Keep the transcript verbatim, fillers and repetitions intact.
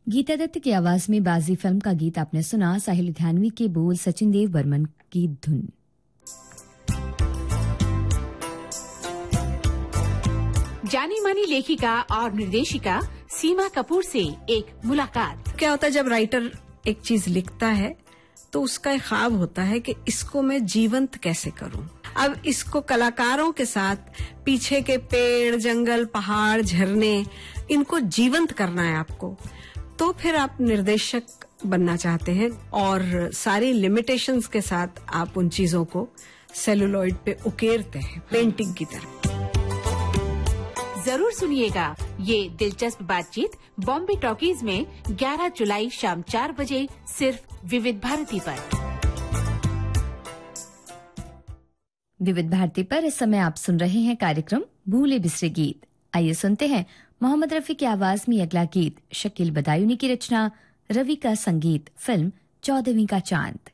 गीता दत्त की आवाज में बाजी फिल्म का गीत आपने सुना। साहिल ध्यानवी के बोल, सचिन देव बर्मन की धुन। जानी मानी लेखिका और निर्देशिका सीमा कपूर से एक मुलाकात। क्या होता है जब राइटर एक चीज लिखता है तो उसका एक ख्वाब होता है कि इसको मैं जीवंत कैसे करूं। अब इसको कलाकारों के साथ पीछे के पेड़, जंगल, पहाड़, झरने, इनको जीवंत करना है आपको। तो फिर आप निर्देशक बनना चाहते हैं और सारी लिमिटेशंस के साथ आप उन चीजों को सेलुलॉइड पे उकेरते हैं पेंटिंग की तरह। जरूर सुनिएगा ये दिलचस्प बातचीत बॉम्बे टॉकीज में ग्यारह जुलाई शाम चार बजे सिर्फ विविध भारती पर। विविध भारती पर इस समय आप सुन रहे हैं कार्यक्रम भूले बिसरे गीत। आइए सुनते हैं मोहम्मद रफी की आवाज में अगला गीत। शकील बदायूनी की रचना, रवि का संगीत, फिल्म चौदहवीं का चांद।